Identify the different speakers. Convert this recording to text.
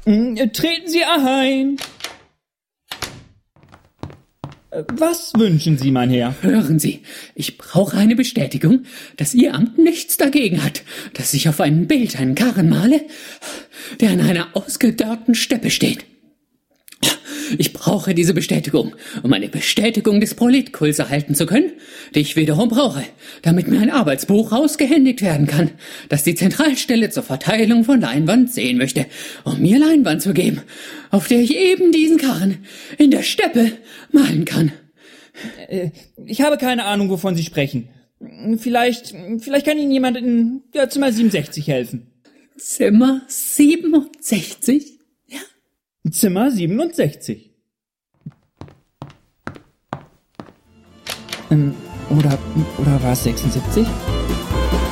Speaker 1: Treten Sie ein. Was wünschen Sie, mein Herr?
Speaker 2: Hören Sie, ich brauche eine Bestätigung, dass Ihr Amt nichts dagegen hat, dass ich auf einem Bild einen Karren male, der an einer ausgedörrten Steppe steht. Ich brauche diese Bestätigung, um eine Bestätigung des Politkults erhalten zu können, die ich wiederum brauche, damit mir ein Arbeitsbuch ausgehändigt werden kann, das die Zentralstelle zur Verteilung von Leinwand sehen möchte, um mir Leinwand zu geben, auf der ich eben diesen Karren in der Steppe malen kann.
Speaker 1: Ich habe keine Ahnung, wovon Sie sprechen. Vielleicht kann Ihnen jemand in Zimmer 67 helfen.
Speaker 2: Zimmer 67?
Speaker 1: Zimmer 67. Oder war es 76?